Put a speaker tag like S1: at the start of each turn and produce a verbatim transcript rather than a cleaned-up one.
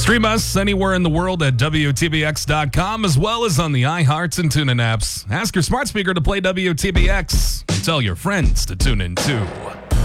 S1: Stream us anywhere in the world at W T B X dot com, as well as on the iHearts and TuneIn apps. Ask your smart speaker to play W T B X and tell your friends to tune in too.